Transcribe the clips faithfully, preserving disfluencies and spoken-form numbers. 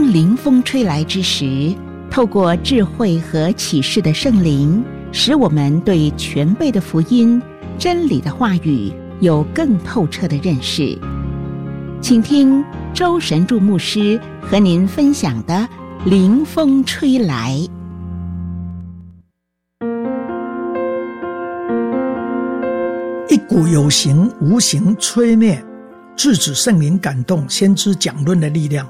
当灵风吹来之时，透过智慧和启示的圣灵，使我们对全备的福音、真理的话语有更透彻的认识。请听周神助牧师和您分享的灵风吹来。 一股有形无形吹灭制止圣灵感动先知讲论的力量。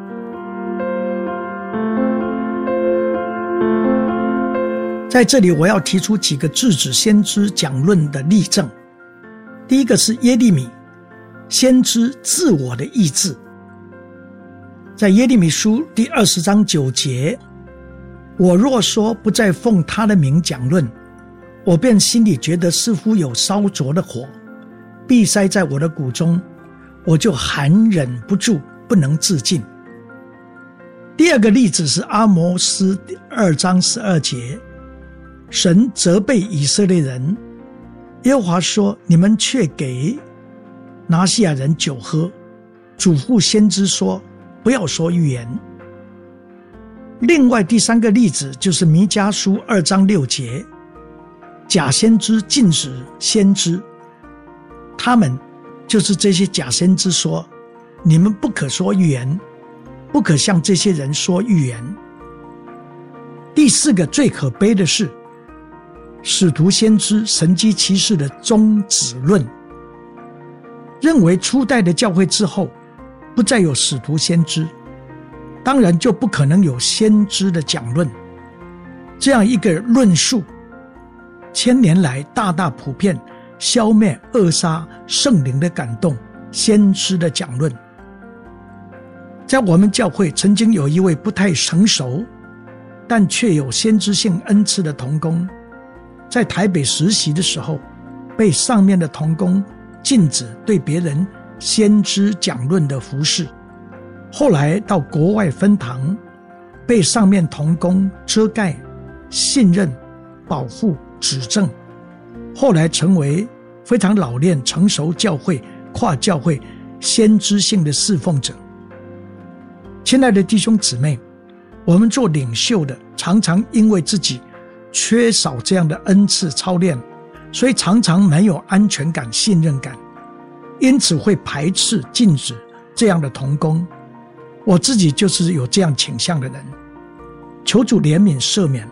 在这里我要提出几个制止先知讲论的例证。第一个是耶利米，先知自我的意志。在耶利米书第二十章九节，我若说不再奉他的名讲论，我便心里觉得似乎有烧灼的火闭塞在我的骨中，我就含忍不住，不能自禁。第二个例子是阿摩斯二章十二节，神责备以色列人，耶和华说，你们却给拿西亚人酒喝，嘱咐先知说，不要说预言。另外第三个例子就是弥迦书二章六节，假先知禁止先知，他们就是这些假先知说，你们不可说预言，不可向这些人说预言。第四个最可悲的是使徒先知神迹奇事的终止论，认为初代的教会之后不再有使徒先知，当然就不可能有先知的讲论。这样一个论述千年来大大普遍，消灭扼杀圣灵的感动先知的讲论。在我们教会曾经有一位不太成熟但却有先知性恩赐的同工，在台北实习的时候被上面的同工禁止对别人先知讲论的服事，后来到国外分堂，被上面同工遮盖、信任、保护、指正，后来成为非常老练成熟教会跨教会先知性的侍奉者。亲爱的弟兄姊妹，我们做领袖的常常因为自己缺少这样的恩赐操练，所以常常没有安全感、信任感，因此会排斥禁止这样的同工。我自己就是有这样倾向的人，求主怜悯赦免。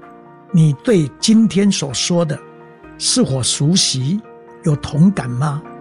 你对今天所说的是否熟悉，有同感吗？